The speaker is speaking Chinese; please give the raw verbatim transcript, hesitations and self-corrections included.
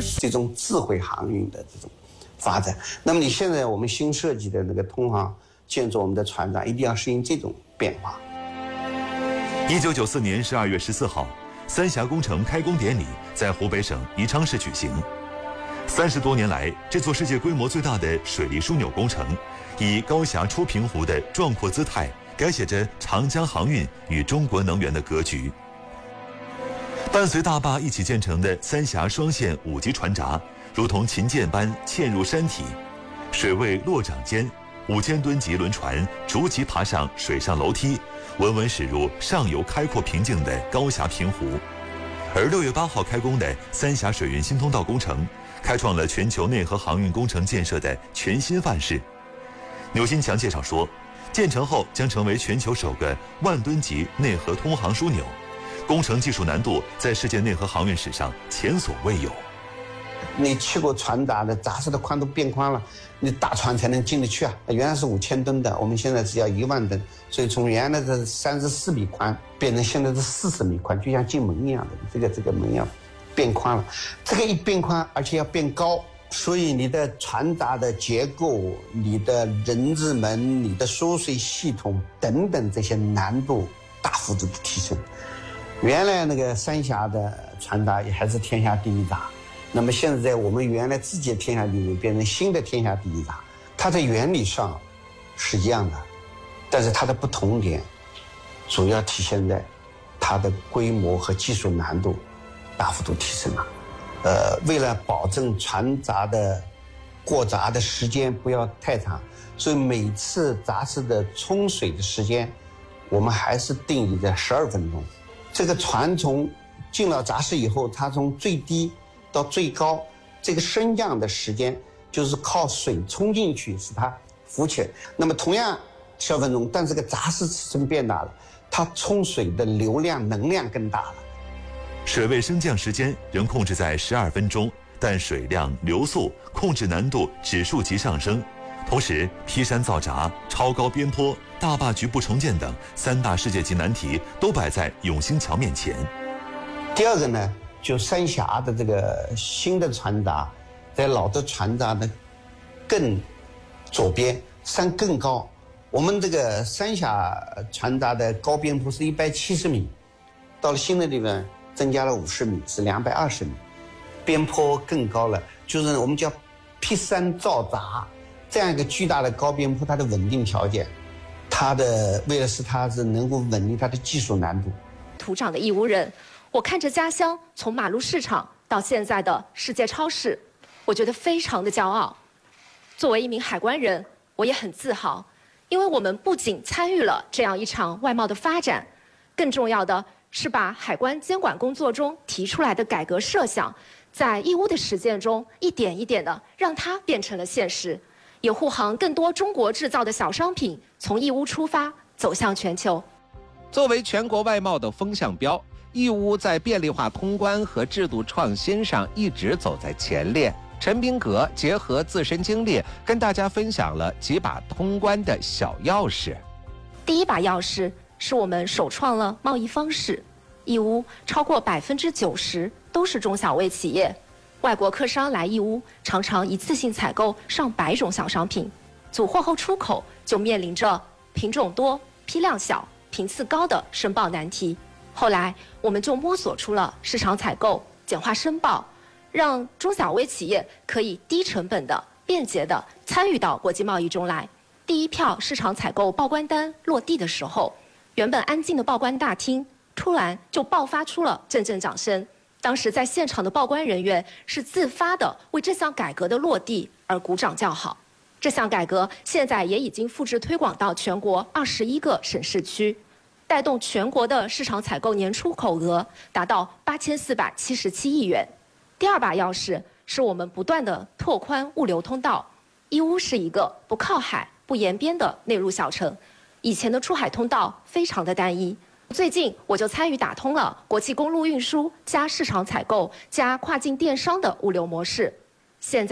这种智慧航运的这种发展。那么你现在我们新设计的那个通航建筑，我们的船长一定要适应这种变化。 一九九四年十二月十四号，三峡工程开工典礼在湖北省宜昌市举行。三十多年来，这座世界规模最大的水利枢纽工程，以高峡出平湖的壮阔姿态，改写着长江航运与中国能源的格局。伴随大坝一起建成的三峡双线五级船闸，如同琴键般嵌入山体，水位落掌间，五千吨级轮船逐级爬上水上楼梯，稳稳驶入上游开阔平静的高峡平湖。而六月八号开工的三峡水运新通道工程，开创了全球内河航运工程建设的全新范式。牛新强介绍说，建成后将成为全球首个万吨级内河通航枢纽，工程技术难度在世界内河航运史上前所未有。 你去过船闸的闸室的宽度变宽了，你大船才能进得去啊！原来是五千吨的，我们现在只要一万吨，所以从原来的三十四米宽变成现在是四十米宽，就像进门一样的，这个这个门要变宽了。这个一变宽，而且要变高，所以你的船闸的结构、你的人字门、你的缩水系统等等这些难度大幅度的提升。原来那个三峡的船闸也还是天下第一闸。那么现在我们原来自己的天下第一变成新的天下第一闸，它在原理上是一样的，但是它的不同点主要体现在它的规模和技术难度大幅度提升了。呃，为了保证船闸的过闸的时间不要太长，所以每次闸室的冲水的时间我们还是定义在十二分钟。这个船从进了闸室以后，它从最低到最高，这个升降的时间就是靠水冲进去使它浮起来。那么同样十二分钟，但这个闸室尺寸变大了，它冲水的流量能量更大了。 水位升降时间仍控制在十二分钟，但水量、流速、控制难度指数级上升。同时，劈山造闸、超高边坡、大坝局部重建等三大世界级难题都摆在永兴桥面前。 第二个呢，就三峡的这个新的船闸，在老的船闸的更左边，山更高。我们这个三峡船闸的高边坡是一百七十米，到了新的地方增加了五十米，是两百二十米，边坡更高了。就是我们叫劈山造闸，这样一个巨大的高边坡，它的稳定条件，它的为了使它是能够稳定它的技术难度。 土长的义乌人，我看着家乡从马路市场到现在的世界超市，我觉得非常的骄傲。作为一名海关人，我也很自豪，因为我们不仅参与了这样一场外贸的发展，更重要的是把海关监管工作中提出来的改革设想，在义乌的实践中一点一点的让它变成了现实，也护航更多中国制造的小商品从义乌出发走向全球。 作为全国外贸的风向标，义乌在便利化通关和制度创新上一直走在前列。陈斌阁结合自身经历，跟大家分享了几把通关的小钥匙。 第一把钥匙是我们首创了贸易方式，义乌超过百分之九十都是中小微企业，外国客商来义乌常常一次性采购上百种小商品，组货后出口就面临着品种多、批量小、频次高的申报难题。后来我们就摸索出了市场采购、简化申报，让中小微企业可以低成本的、便捷的参与到国际贸易中来。第一票市场采购报关单落地的时候，原本安静的报关大厅突然就爆发出了阵阵掌声。当时在现场的报关人员是自发的为这项改革的落地而鼓掌叫好。这项改革现在也已经复制推广到全国二十一个省市区，带动全国的市场采购年出口额达到八千四百七十七亿元。第二把钥匙是我们不断的拓宽物流通道。义乌是一个不靠海、不沿边的内陆小城，以前的出海通道非常的单一。最近我就参与打通了国际公路运输加市场采购加跨境电商的物流模式。现在